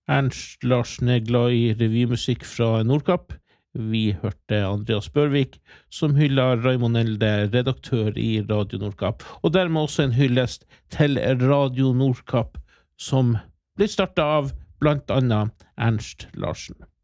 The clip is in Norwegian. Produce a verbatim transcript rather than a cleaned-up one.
Ernst Larsen er glad i revymusikk fra Nordkapp. Vi hørte Andreas Børvik, som hyller Raimond Elde, redaktør i Radio Nordkapp, og dermed også en hyllest til Radio Nordkapp, som ble startet av blant annet Ernst Larsen.